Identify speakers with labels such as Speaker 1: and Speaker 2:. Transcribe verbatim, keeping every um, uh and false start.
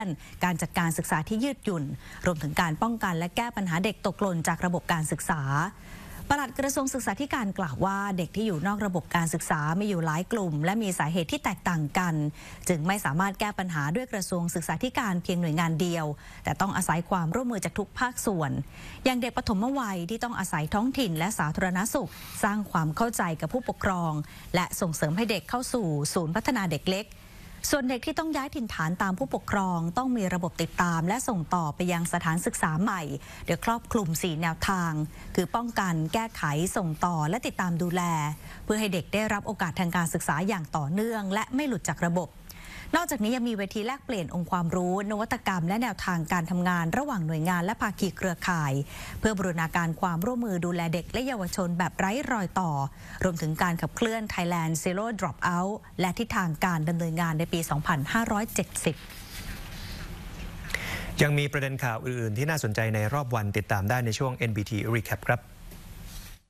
Speaker 1: การจัดการศึกษาที่ยืดหยุ่นรวมถึงการป้องกันและแก้ปัญหาเด็กตกหล่นจากระบบการศึกษาปลัดกระทรวงศึกษาธิการกล่าวว่าเด็กที่อยู่นอกระบบการศึกษามีอยู่หลายกลุ่มและมีสาเหตุที่แตกต่างกันจึงไม่สามารถแก้ปัญหาด้วยกระทรวงศึกษาธิการเพียงหน่วยงานเดียวแต่ต้องอาศัยความร่วมมือจากทุกภาคส่วนอย่างเด็กปฐมวัยที่ต้องอาศัยท้องถิ่นและสาธารณสุขสร้างความเข้าใจกับผู้ปกครองและส่งเสริมให้เด็กเข้าสู่ศูนย์พัฒนาเด็กเล็กส่วนเด็กที่ต้องย้ายถิ่นฐานตามผู้ปกครองต้องมีระบบติดตามและส่งต่อไปยังสถานศึกษาใหม่โดยครอบคลุมสี่แนวทางคือป้องกันแก้ไขส่งต่อและติดตามดูแลเพื่อให้เด็กได้รับโอกาสทางการศึกษาอย่างต่อเนื่องและไม่หลุดจากระบบนอกจากนี้ยังมีเวทีแลกเปลี่ยนองค์ความรู้นวัตกรรมและแนวทางการทำงานระหว่างหน่วยงานและภาคีเครือข่ายเพื่อบูรณาการความร่วมมือดูแลเด็กและเยาวชนแบบไร้รอยต่อรวมถึงการขับเคลื่อน Thailand Zero Dropout และทิศทางการดำเนินงานในปี สองพันห้าร้อยเจ็ดสิบ
Speaker 2: ยังมีประเด็นข่าวอื่นๆที่น่าสนใจในรอบวันติดตามได้ในช่วง เอ็น บี ที Recap ครับ